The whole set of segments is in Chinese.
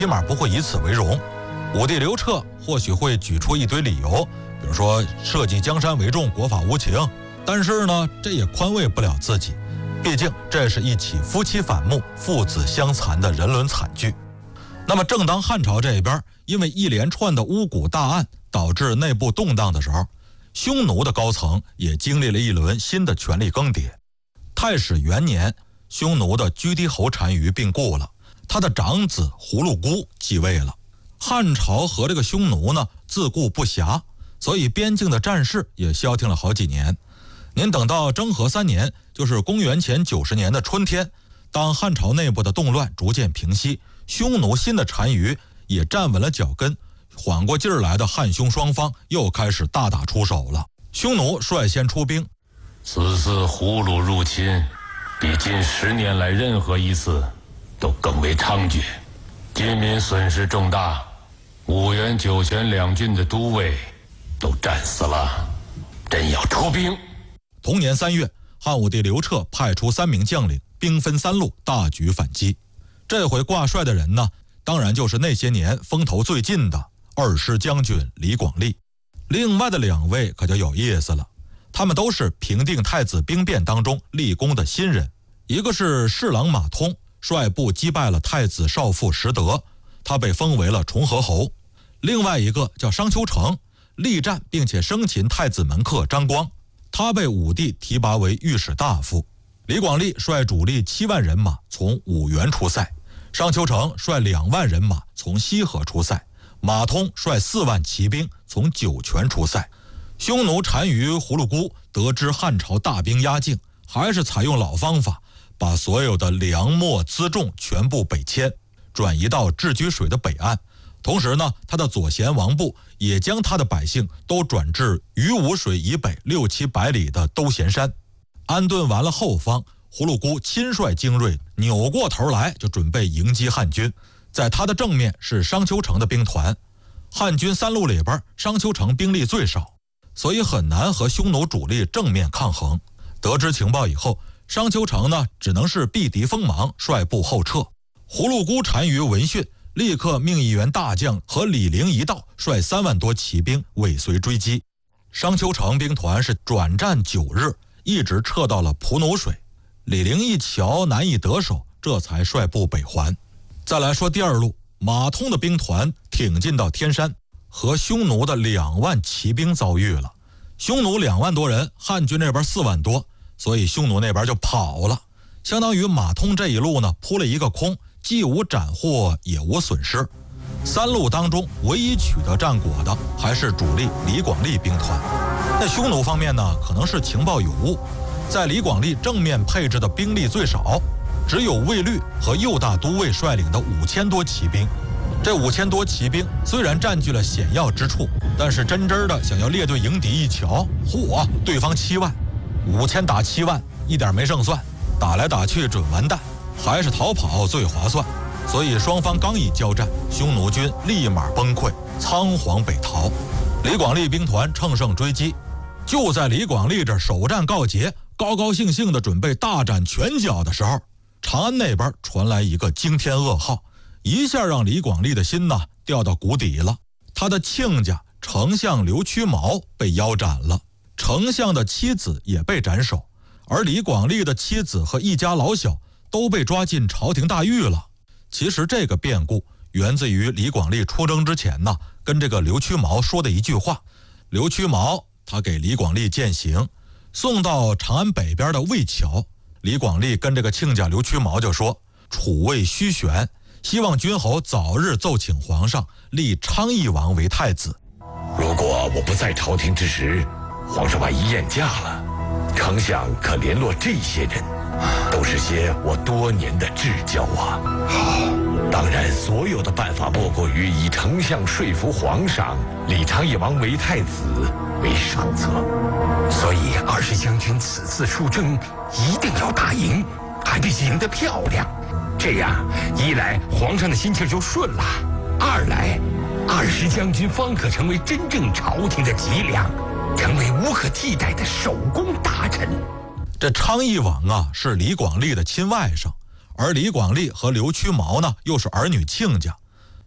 起码不会以此为荣。武帝刘彻或许会举出一堆理由，比如说社稷江山为重，国法无情，但是呢，这也宽慰不了自己，毕竟这是一起夫妻反目、父子相残的人伦惨剧。那么正当汉朝这边因为一连串的巫蛊大案导致内部动荡的时候，匈奴的高层也经历了一轮新的权力更迭。太始元年，匈奴的居低侯单于病故了，他的长子葫芦姑继位了。汉朝和这个匈奴呢自顾不暇，所以边境的战事也消停了好几年。您等到征和3年，就是公元前90年的春天，当汉朝内部的动乱逐渐平息，匈奴新的单于也站稳了脚跟，缓过劲儿来的汉匈双方又开始大打出手了。匈奴率先出兵， 此次胡虏入侵比近10年来任何一次都更为猖獗，晋民损失重大，五原、酒泉2郡的都尉都战死了，朕要出兵。 同年3月，汉武帝刘彻派出3名将领，兵分3路，大举反击。这回挂帅的人呢，当然就是那些年风头最劲的2师将军李广利。另外的2位可就有意思了，他们都是平定太子兵变当中立功的新人。一个是侍郎马通，率部击败了太子少傅石德，他被封为了崇和侯。另外一个叫商丘成，力战并且生擒太子门客张光，他被武帝提拔为御史大夫。李广利率主力7万人马从五原出塞，商丘成率2万人马从西河出塞，马通率4万骑兵从酒泉出塞。匈奴单于葫芦姑得知汉朝大兵压境，还是采用老方法，把所有的粮秣辎重全部北迁，转移到治居水的北岸。同时呢，他的左贤王部也将他的百姓都转至于武水以北600-700里的兜咸山。安顿完了后方，葫芦姑亲率精锐扭过头来，就准备迎击汉军。在他的正面是商丘成的兵团，汉军3路里边，商丘成兵力最少，所以很难和匈奴主力正面抗衡。得知情报以后，商丘成呢只能是避敌锋芒，率部后撤。葫芦姑单于闻讯，立刻命一员大将和李陵一道率3万多骑兵尾随追击。商丘成兵团是转战9日，一直撤到了蒲奴水。李陵一瞧难以得手，这才率部北还。再来说第2路，马通的兵团挺进到天山，和匈奴的2万骑兵遭遇了。匈奴2万多人，汉军那边4万多，所以匈奴那边就跑了，相当于马通这一路呢扑了一个空，既无斩获也无损失。3路当中唯一取得战果的还是主力李广利兵团。那匈奴方面呢，可能是情报有误，在李广利正面配置的兵力最少，只有卫律和右大都尉率领的5000多骑兵。这5000多骑兵虽然占据了险要之处，但是真的想要列队迎敌一瞧，嚯，对方7万，5000打7万，一点没胜算，打来打去准完蛋，还是逃跑最划算。所以双方刚一交战，匈奴军立马崩溃，仓皇北逃。李广利兵团乘胜追击，就在李广利这首战告捷，高高兴兴的准备大展拳脚的时候，长安那边传来一个惊天噩耗，一下让李广利的心呢掉到谷底了。他的亲家丞相刘屈毛被腰斩了，丞相的妻子也被斩首，而李广利的妻子和一家老小都被抓进朝廷大狱了。其实这个变故源自于李广利出征之前呢，跟这个刘屈毛说的一句话。刘屈毛他给李广利饯行，送到长安北边的魏桥，李广利跟这个亲家刘屈毛就说：楚魏虚悬，希望君侯早日奏请皇上立昌邑王为太子。 如果我不在朝廷之时，皇上万一宴驾了，丞相可联络这些人，都是些我多年的至交啊。当然所有的办法莫过于以丞相说服皇上立昌邑王为太子为上策，所以20将军此次出征一定要打赢，还必须赢得漂亮。这样一来皇上的心情就顺了，二来20将军方可成为真正朝廷的脊梁，成为无可替代的首功大臣。 这昌邑王啊是李广利的亲外甥，而李广利和刘屈毛呢又是儿女亲家，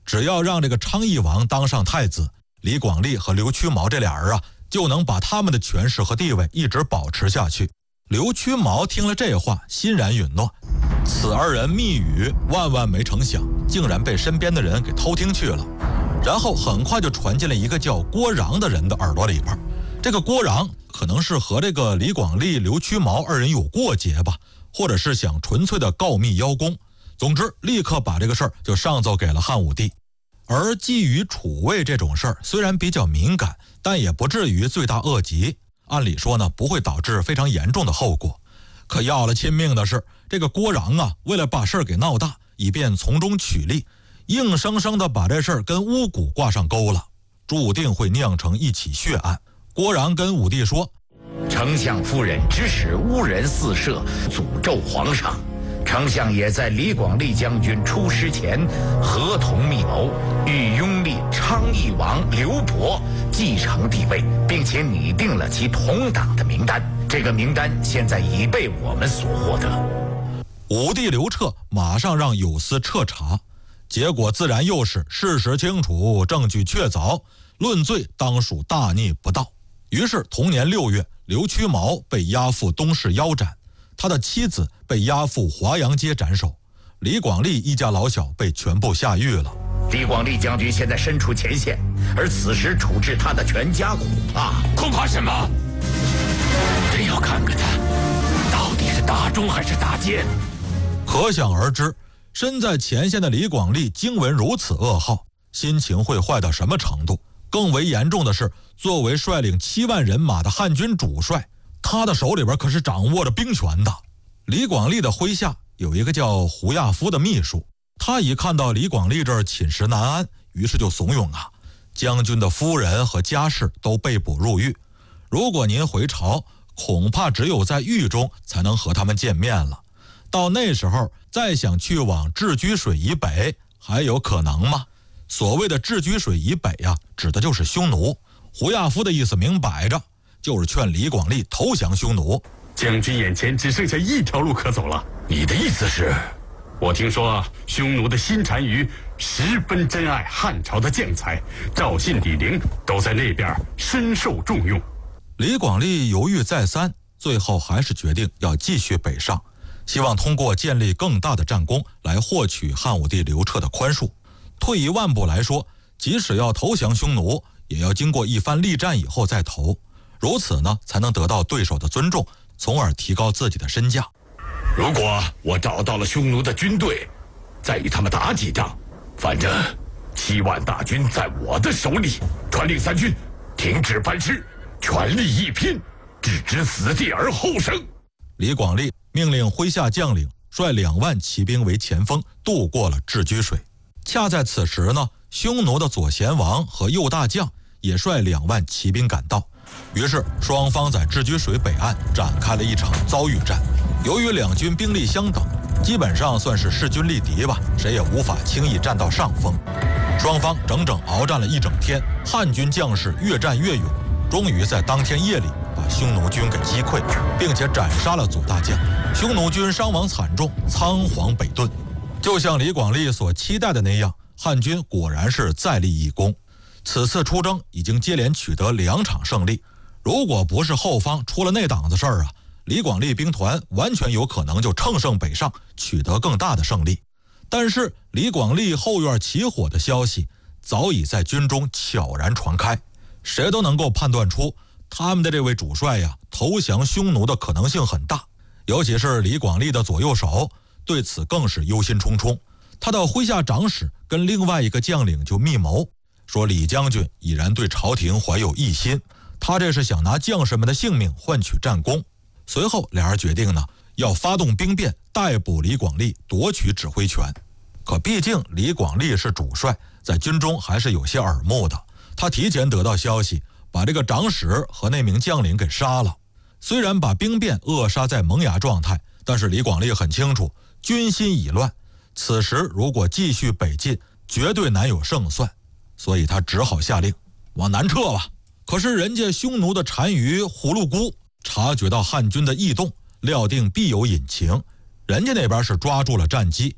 只要让这个昌邑王当上太子，李广利和刘屈毛这俩人就能把他们的权势和地位一直保持下去。刘屈毛听了这话，欣然允诺。此二人密语，万万没成想，竟然被身边的人给偷听去了。然后很快就传进了一个叫郭穰的人的耳朵里边。这个郭穰可能是和这个李广利、刘屈毛二人有过节吧，或者是想纯粹的告密邀功。总之，立刻把这个事儿就上奏给了汉武帝。而觊觎储位这种事儿，虽然比较敏感，但也不至于罪大恶极。按理说呢，不会导致非常严重的后果。可要了亲命的是，这个郭穰为了把事儿给闹大，以便从中取利，硬生生的把这事儿跟巫蛊挂上钩了，注定会酿成一起血案。郭穰跟武帝说：“ 丞相夫人指使巫人四射，诅咒皇上。丞相也在李广利将军出师前合同密谋，欲拥立昌邑王刘伯继承帝位，并且拟定了其同党的名单。这个名单现在已被我们所获得。” 武帝刘彻马上让有司彻查，结果自然又是事实清楚，证据确凿，论罪当属大逆不道。于是同年6月，刘屈毛被押赴东市腰斩，他的妻子被押赴华阳街斩首，李广利一家老小被全部下狱了。 李广利将军现在身处前线，而此时处置他的全家恐怕什么？真要看看他到底是大忠还是大奸。 可想而知，身在前线的李广利经闻如此噩耗，心情会坏到什么程度。更为严重的是，作为率领7万人马的汉军主帅，他的手里边可是掌握着兵权的。李广利的麾下有一个叫胡亚夫的秘书，他一看到李广利这儿寝食难安，于是就怂恿将军的夫人和家室都被捕入狱，如果您回朝，恐怕只有在狱中才能和他们见面了。到那时候再想去往置居水以北，还有可能吗？所谓的置居水以北指的就是匈奴。胡亚夫的意思明摆着，就是劝李广利投降匈奴。 将军眼前只剩下一条路可走了。 你的意思是？ 我听说匈奴的新单于十分珍爱汉朝的将才，赵信、李陵都在那边深受重用。 李广利犹豫再三，最后还是决定要继续北上，希望通过建立更大的战功来获取汉武帝刘彻的宽恕。退一万步来说，即使要投降匈奴，也要经过一番力战以后再投，如此呢，才能得到对手的尊重，从而提高自己的身价。 如果我找到了匈奴的军队，再与他们打几仗，反正7万大军在我的手里，传令三军停止班师，全力一拼，置之死地而后生。 李广利命令麾下将领率2万骑兵为前锋，渡过了置居水。恰在此时呢，匈奴的左贤王和右大将也率2万骑兵赶到，于是双方在置居水北岸展开了一场遭遇战。由于两军兵力相等，基本上算是势均力敌吧，谁也无法轻易占到上风。双方整整鏖战了一整天，汉军将士越战越勇，终于在当天夜里把匈奴军给击溃，并且斩杀了左大将。匈奴军伤亡惨重，仓皇北遁。就像李广利所期待的那样，汉军果然是再立一功。此次出征已经接连取得2场胜利，如果不是后方出了那档子事儿李广利兵团完全有可能就乘胜北上，取得更大的胜利。但是李广利后院起火的消息早已在军中悄然传开，谁都能够判断出他们的这位主帅投降匈奴的可能性很大。尤其是李广利的左右手对此更是忧心忡忡，他的麾下长史跟另外一个将领就密谋，说李将军已然对朝廷怀有异心，他这是想拿将士们的性命换取战功。随后俩人决定要发动兵变，逮捕李广利，夺取指挥权。可毕竟李广利是主帅，在军中还是有些耳目的，他提前得到消息，把这个长史和那名将领给杀了。虽然把兵变扼杀在萌芽状态，但是李广利很清楚军心已乱，此时如果继续北进，绝对难有胜算，所以他只好下令往南撤吧。可是人家匈奴的单于葫芦姑察觉到汉军的异动，料定必有隐情，人家那边是抓住了战机。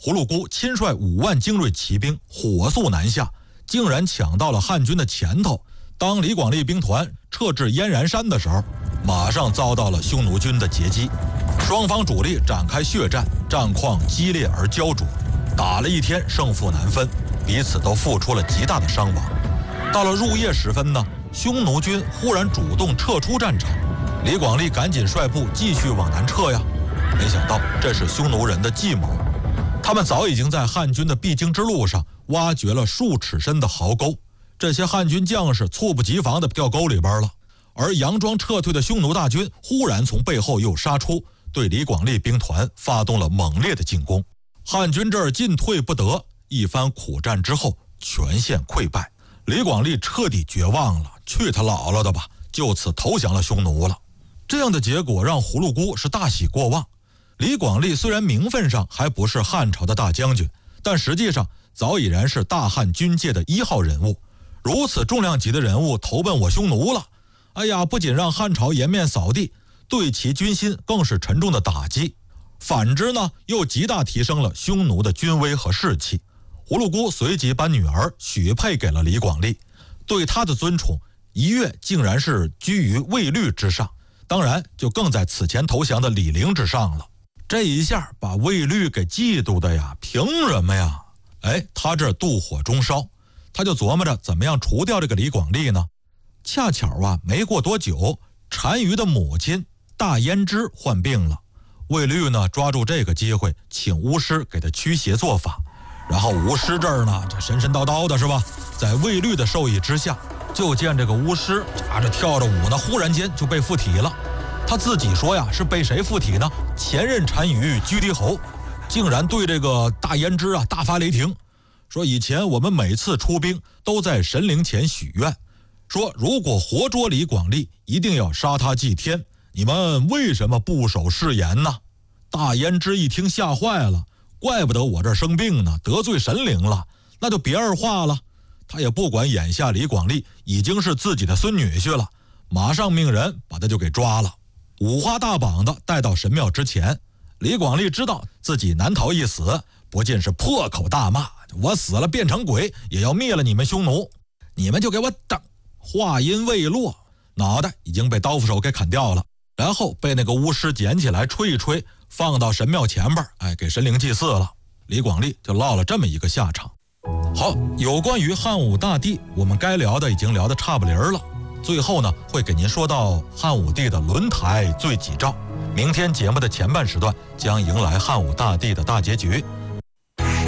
葫芦姑亲率5万精锐骑兵火速南下，竟然抢到了汉军的前头。当李广利兵团撤至燕然山的时候，马上遭到了匈奴军的截击，双方主力展开血战，战况激烈而焦灼，打了一天胜负难分，彼此都付出了极大的伤亡。到了入夜时分呢，匈奴军忽然主动撤出战场，李广利赶紧率部继续往南撤呀。没想到这是匈奴人的计谋，他们早已经在汉军的必经之路上挖掘了数尺深的壕沟，这些汉军将士猝不及防地掉沟里边了。而佯装撤退的匈奴大军忽然从背后又杀出，对李广利兵团发动了猛烈的进攻。汉军这儿进退不得，一番苦战之后全线溃败。李广利彻底绝望了，去他姥姥的吧，就此投降了匈奴了。这样的结果让葫芦姑是大喜过望。李广利虽然名分上还不是汉朝的大将军，但实际上早已然是大汉军界的1号人物。如此重量级的人物投奔我匈奴了，哎呀，不仅让汉朝颜面扫地，对其军心更是沉重的打击。反之呢，又极大提升了匈奴的军威和士气。葫芦姑随即把女儿许配给了李广利，对他的尊宠一跃竟然是居于卫律之上，当然就更在此前投降的李陵之上了。这一下把卫律给嫉妒的呀，凭什么呀？他这妒火中烧，他就琢磨着怎么样除掉这个李广利呢？恰巧啊，没过多久，单于的母亲大胭脂患病了，卫律呢抓住这个机会，请巫师给他驱邪做法。然后巫师这儿呢，这神神叨叨的是吧？在卫律的授意之下，就见这个巫师着跳着舞呢，忽然间就被附体了。他自己说呀，是被谁附体呢？前任单于居敌侯，竟然对这个大胭脂啊大发雷霆，说以前我们每次出兵都在神灵前许愿，说如果活捉李广利，一定要杀他祭天，你们为什么不守誓言呢？大胭脂一听吓坏了，怪不得我这生病呢，得罪神灵了，那就别二话了。他也不管眼下李广利已经是自己的孙女婿了，马上命人把他就给抓了，五花大绑的带到神庙之前。李广利知道自己难逃一死，不禁是破口大骂，我死了变成鬼也要灭了你们匈奴，你们就给我等。话音未落，脑袋已经被刀斧手给砍掉了，然后被那个巫师捡起来吹一吹，放到神庙前边，给神灵祭祀了。李广利就落了这么一个下场。好，有关于汉武大帝，我们该聊的已经聊得差不离了。最后呢，会给您说到汉武帝的轮台罪己诏。明天节目的前半时段将迎来汉武大帝的大结局。